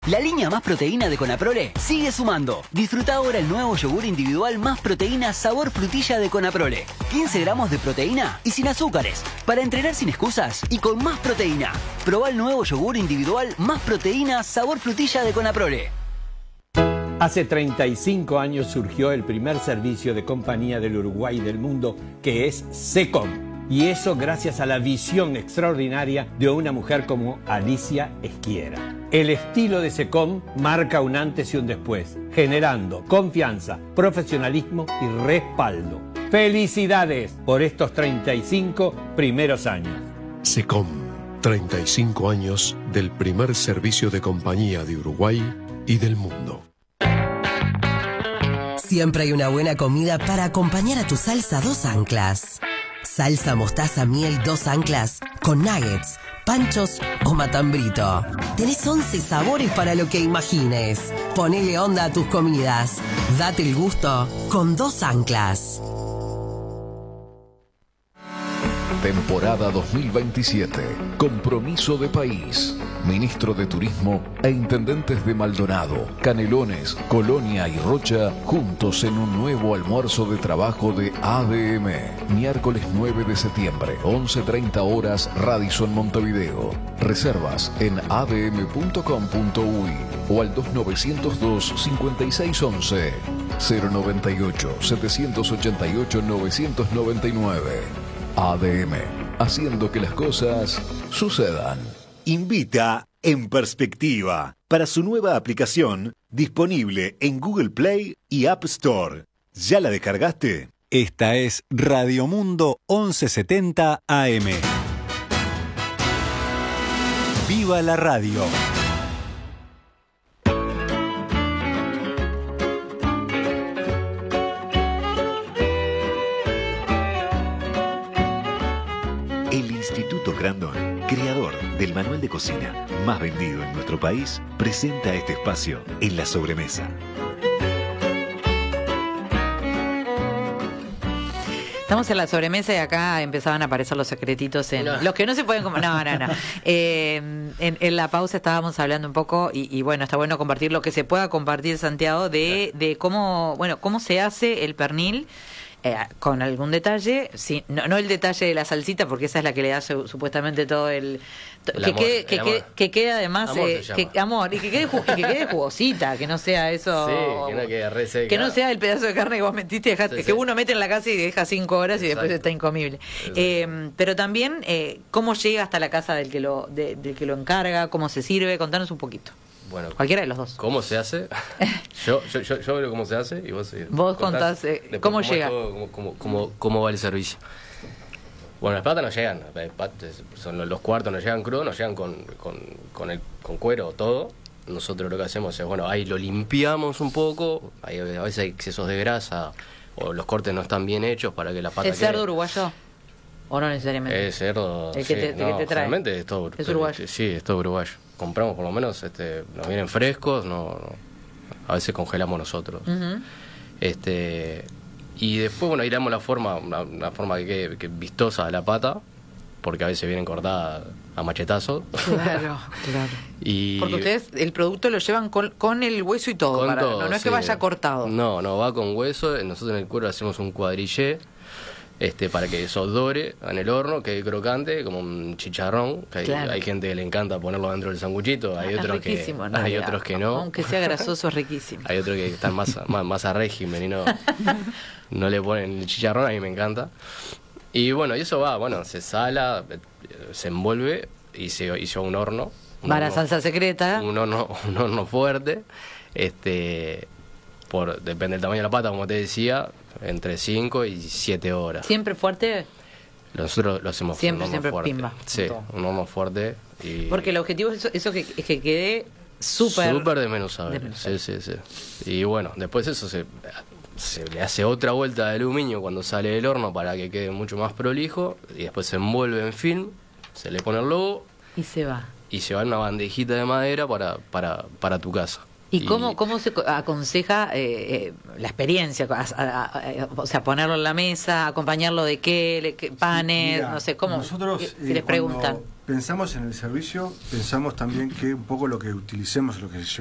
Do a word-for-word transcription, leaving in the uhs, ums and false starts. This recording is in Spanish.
La línea Más Proteína de Conaprole sigue sumando. Disfruta ahora el nuevo yogur individual Más Proteína sabor frutilla de Conaprole. quince gramos de proteína y sin azúcares. Para entrenar sin excusas y con más proteína. Probá el nuevo yogur individual Más Proteína sabor frutilla de Conaprole. Hace treinta y cinco años surgió el primer servicio de compañía del Uruguay y del mundo, que es SECOM. Y eso gracias a la visión extraordinaria de una mujer como Alicia Esquiera. El estilo de SECOM marca un antes y un después, generando confianza, profesionalismo y respaldo. ¡Felicidades por estos treinta y cinco primeros años! SECOM, treinta y cinco años del primer servicio de compañía de Uruguay y del mundo. Siempre hay una buena comida para acompañar a tu salsa dos anclas. Salsa mostaza miel dos anclas con nuggets, panchos o matambrito. Tenés once sabores para lo que imagines. Ponele onda a tus comidas. Date el gusto con dos anclas. Temporada dos mil veintisiete. Compromiso de país. Ministro de Turismo e intendentes de Maldonado, Canelones, Colonia y Rocha juntos en un nuevo almuerzo de trabajo de A D M. Miércoles nueve de septiembre, once treinta horas, Radisson Montevideo. Reservas en a d m punto com punto u y o al dos nueve cero dos, cinco seis once, cero noventa y ocho, setecientos ochenta y ocho, novecientos noventa y nueve. A D M, haciendo que las cosas sucedan. Invita En Perspectiva para su nueva aplicación disponible en Google Play y App Store. ¿Ya la descargaste? Esta es Radio Mundo once setenta A M. ¡Viva la radio! El Instituto Grandón, creador del manual de cocina más vendido en nuestro país, presenta este espacio en la sobremesa. Estamos en la sobremesa y acá empezaban a aparecer los secretitos en no. Los que no se pueden comer. No, no, no. Eh, en, en la pausa estábamos hablando un poco y, y bueno, está bueno compartir lo que se pueda compartir, Santiago, de, de cómo, bueno, cómo se hace el pernil. Eh, con algún detalle, sí, no, no el detalle de la salsita, porque esa es la que le da su, supuestamente todo el... To, el que, amor, quede, que, que, que quede además... Amor, eh, que, amor y que quede, ju, que quede jugosita, que no sea eso... Sí, que no quede re seca. Que no sea el pedazo de carne que vos metiste, dejaste, sí, que sí. Uno mete en la casa y deja cinco horas y Exacto. Después está incomible. Eh, pero también, eh, ¿cómo llega hasta la casa del que lo de, del que lo encarga? ¿Cómo se sirve? Contanos un poquito. Bueno, cualquiera de los dos. ¿Cómo se hace? yo, yo, yo, yo veo cómo se hace y vos, vos contás, contás eh, cómo, cómo llega. Todo, cómo, cómo, cómo, cómo va el servicio. Bueno, las patas no llegan, son los cuartos, no llegan crudos, no llegan con, con, con, el, con cuero, todo. Nosotros lo que hacemos es, bueno, ahí lo limpiamos un poco, ahí a veces hay excesos de grasa o los cortes no están bien hechos para que la pata ¿El quede. cerdo uruguayo? ¿O no necesariamente? Es cerdo, el que, sí, te, no, que te trae. Realmente es todo ¿Es uruguayo? Sí, es todo uruguayo. Compramos por lo menos, este, nos vienen frescos, no, no a veces congelamos nosotros. Uh-huh. Este, y después, bueno, ahí le damos la forma, una, una forma que quede que vistosa a la pata, porque a veces vienen cortadas a machetazos. Claro, claro. Y porque ustedes el producto lo llevan con, con el hueso y todo, con para, todo no, no es sí. que vaya cortado. No, no, va con hueso. Nosotros en el cuero hacemos un cuadrillé. Este, para que eso dore en el horno, quede crocante, como un chicharrón. Que hay, claro. hay gente que le encanta ponerlo dentro del sanguchito, hay, otros que, no, hay otros que no. Aunque sea grasoso, es riquísimo. Hay otros que están más, más, más a régimen y no, no le ponen el chicharrón, a mí me encanta. Y bueno, y eso va, bueno, se sala, se envuelve y se hizo un horno. Un para horno, salsa secreta. Un horno, un horno fuerte, este, por depende del tamaño de la pata, como te decía, entre cinco y siete horas. ¿Siempre fuerte? Nosotros lo hacemos siempre, un horno siempre fuerte. Pimba. Sí, un horno fuerte. Y porque el objetivo es eso, eso que, es que quede súper... Súper desmenuzable. desmenuzable. Sí, sí, sí. Y bueno, después eso se, se le hace otra vuelta de aluminio cuando sale del horno para que quede mucho más prolijo. Y después se envuelve en film, se le pone el logo. Y se va. Y se va en una bandejita de madera para, para, para tu casa. ¿Y cómo, cómo se aconseja eh, eh, la experiencia? A, a, a, o sea, ponerlo en la mesa, acompañarlo de qué, qué panes, Mira, no sé, ¿cómo? Nosotros, si eh, les preguntan. Cuando, pensamos en el servicio, pensamos también que un poco lo que utilicemos, lo que